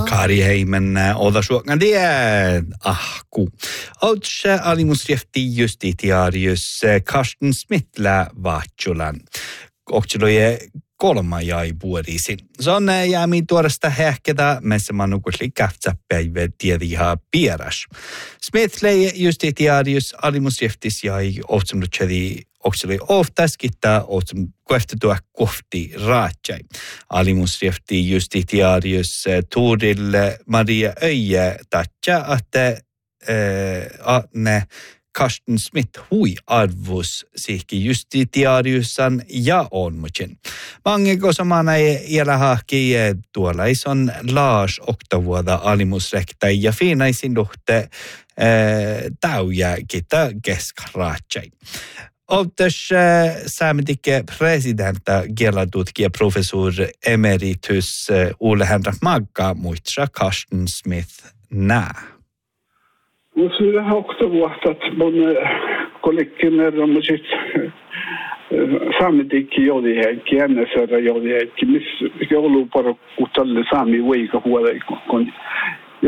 Kari heimen oda suokan ahku. Outs alimusriefti justitiarius Karsten Smith-lä vaatsulan. Okseloje kolma jäi puolisin. Se on jäämiin tuorasta hehketä, missä manukusli kähtsäpäivä tiediha pieras. Smith-lä justitiarius alimusrieftis jäi ohtsamlutsedi okseli oftaskittaa otsam kueftetua kohti raatjai. Alimusriefti justitiarius Toril Maria Öje tatja, että ne Karsten Smith hui arvos sihki justitiariusan ja onmukin. Mange samana iällä hahki tuollaison laas oktavuoda alimusrekta ja fiinaisin luhte tauja kita keskraatjai. Outas saametikke presidentta kielatutkija professor emeritus Ole Henrik Magga muistra Karsten Smith nää. Musta hokta vuotta, että mun kollegian rommusit saametikke jodiheikki, NSR jodiheikki, missä ollut parokku tälle saami veika huoleikon. Ja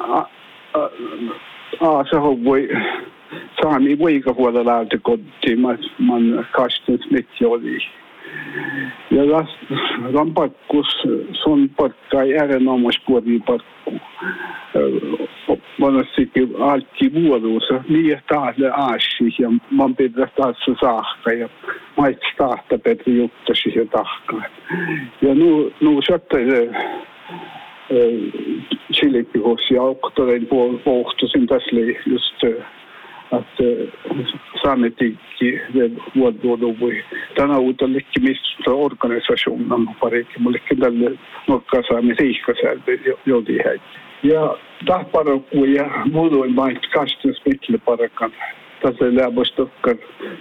se voi saami veika huoleläätä kotiin, man Karsten Smith jodi. Ja rampakkus sun parkkai erinomaispuoliin parkku. Monestikin alki vuoduussa, niin tahle aasi ja man pitää taas saakka ja maitsi tahta Petri juttasi ja tahkaa. Ja nu sattelee Chilipihos ja oktorein pohtuisin tässä just että saametikki vuododuvui. Tänä uudellekin mistä organisationen parikin, mullekin tälle nokkaa saami riikkasälti jodihän. Ja tahparokku ja muutoin vain Karsten Smithille parakan. Tässä läpöstokkaan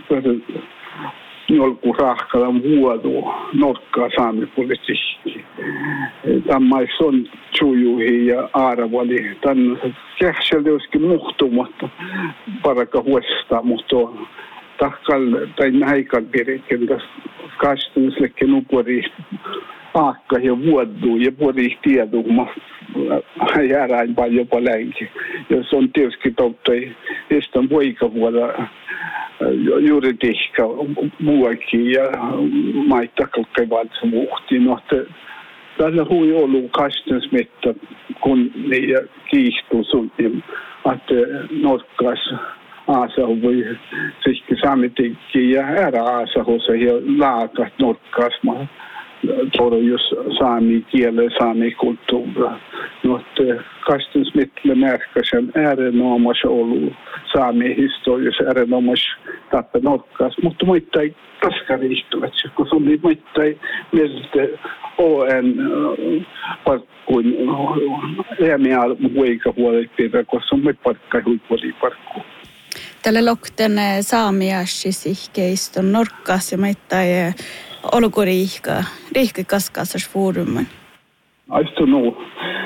jolku rahkalan vuodu nokkaa saamipolitiikki. Tämä on tjujuihin ja aaravali. Tämän kähtsellä joskin muhtumatta paraka huostaa, mutta tahkal tai näikal pirikin tässä Karstenslekin upori aakka ja vuodu ja pori tieduma jäädään paljon jopa läinkin. Ja se on tietysti totta, että on poikavuoda juridiikka muuakin ja maittakalkai valtsa muhtiin. Tällä hui ollut Karsten Smith, kun ne kiistuu sun, että notkas Aasahu voi sihki saamitikki ja ära Aasahussa ja laakat notkasma. Toro jos saami kiele, saami kulttuura. Karsten Smithille märkäsen erinomaisen ollut saami historiassa erinomaisen tappe notkas. Mutta muittain taskariistuvat, kun se oli muittain mieltä ON parkkuin äämiä vuika huolehtia, kun se on parkkai huippuoliparkku. Tällä lokten saamiassisihkeistön norkkas ja muittain olukoriihka, riihki kaskaasas foorumen. Aistu nuu.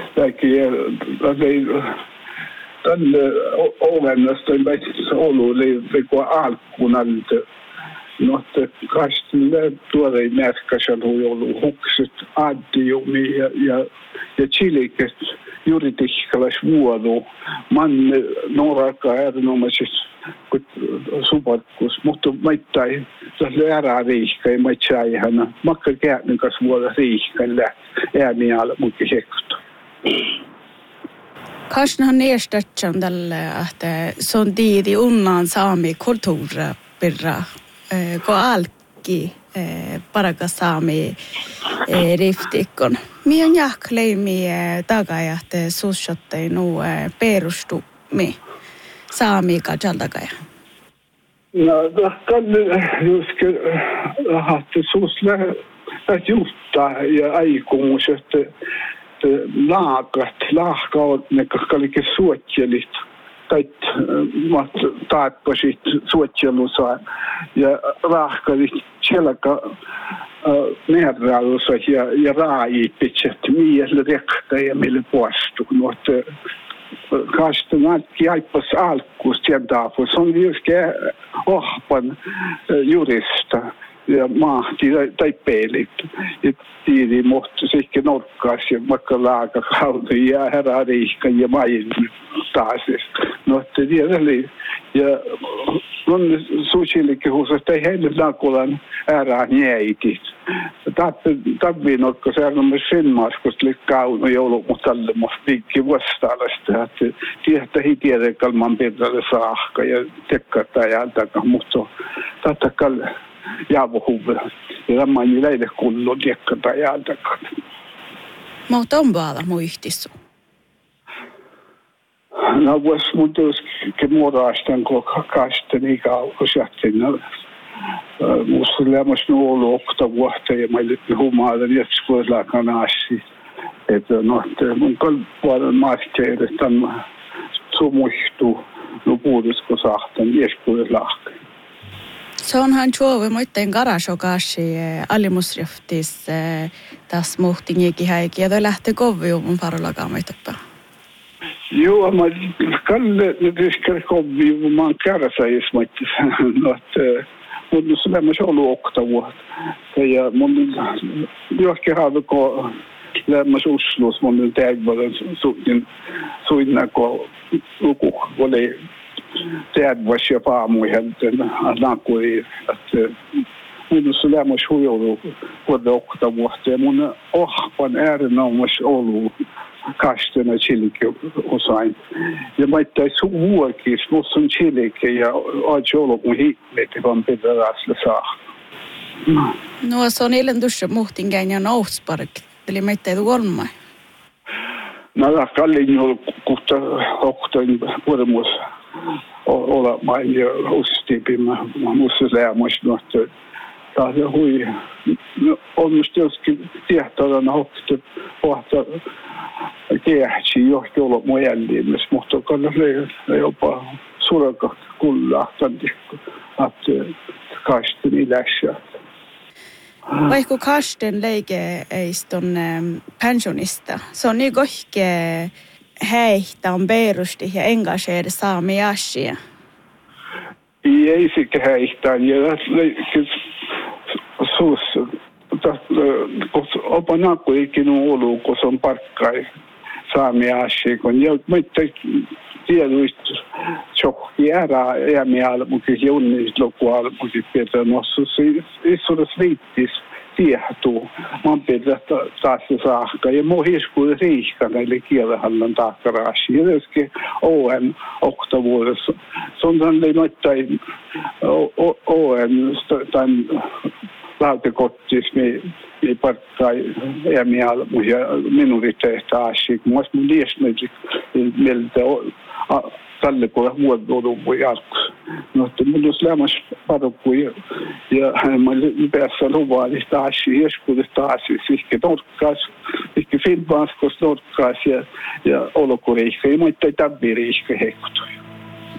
Tälle ovennasta ei väitsissä ollut, kun alkuunalta. Kastille tuore märkäsen hui ollut hukset addiumi ja chiliket juridikkalas vuodu. Man noraka erinomaisessa suparkkus, mutta maittain tälle äräriihka ja maitsaihana. Makka käännön kanssa vuoda riihkan äämiällä mukin hekto. Karsten har nedstörtsan tälle, että se on tiidi unnan saami kulttuura pirra. Kun alki paraka saami riftikon. Mion jahkleimi tagajahte suushottei nu perustumi saami kajaltagaja. No, kan just hahti suusle juttaa ja aikomus, että laakaut, ne kaikki suotjelit. Kait taatpasit suotjelussa ja rahkalit selkä merrallussa ja raajipitset miehelle rekta ja mille puastu. Karsten alki aippas alkuus tiedäpä. Se on just ohpan jurista. ja mahti tai pelit. Et tiiri mohti sikke nokkaas ja vaikka laakakautta ja herra riikka ja main taas. No, te tiedäli. Ja on suusillikin huusasta ei heille nakulan ärää njeitit. Tabbi nokka säännömme Finnmarkust liikkauno joulu, mutta tälle musta liikki vastaavasta. Että tiedätte ei tiedä kalman pitälle saakka ja tekkata ajalta, mutta tattakal jäävuhuvilla. Ja tämä on leille kullu tekkata ajalta. Mutta on baala muistissu. No, vois mun tuossa muodoastaan, kun kasten ikäukus jättiin. Musta oli lämmäs nuolu 8 vuotta ja mä olin huumaadan jätskoislaakaan assi. Että no, mun kalpuolen maaskeille tämän sumuhtuu no puhutusko sahtan jätskoislaakaan. Se onhan juove muiden garasokasi alimusriftis tässä muhtingikin häikin ja toi lähtee koviumun parulakaan meitapaa. Joo, mä kalle nyt iskär koviumun mä oon kärsäis maittis. No, että mun on lämmäs ollut 8 vuotta. Ja mun johonkin haaviko lämmäs Oslos, mun on tägvalen suinna, kun luku oli tägvas ja paamuihelten nakuri. Mun on lämmäs huijolu vuoden 8 vuotta ja mun ohpan äärinaumas ollut kastena chilike usain. Ja mä itse suuhuakin, musta on chilike ja aitsi ollut mun hiileet, vaan pitää rasle saa. No, se on eilen tuossa muhtingään ja noutspark, eli mä itse olmaa. No, kallin jo kohta oktain vuodemus olemaan ja ustipin musta lämmäs, että taas hui. On musta joskin tiehtoidana hokta pohta kehtsi johti ollut mun jäljiimessä, mutta kannattaa jopa surakat kullahtanti, että kasteni läksää. Vaikka Karsten leike eist on pensionista, se on niin kohke heihtä on beerusti ja engageeri saami asia. Ei sikä heihtä, ja suus, kun opa nakku ikinä ollut, kun se on parkkai saami asia, kun mä tieduist tjokki ära jäämialmukin ja unnisloppualmukin pitää nossa. Issuudessa riittis tiehtuu. Mä pitää taas saakka. Ja muu hiskuuden riihkana, eli kielehallan taakkaraashi. Ja myöskin ON 8 vuodessa. Se on tällainen noittain ON tämän lautekottis, niin parkkai jäämialmu ja minuriteehtä asia. Mä oon mun liesnäkin mieltä tälle kun vuodoluvun jatkossa. No, että mun olisi lämmäs parukku ja mä päässä luvallista asiaa, jeskuudesta asiassa, ihke norkkaas, ihke Finnmarkos norkkaas ja olokuriihka, ja mä ei täbbiriihka heikkotuja.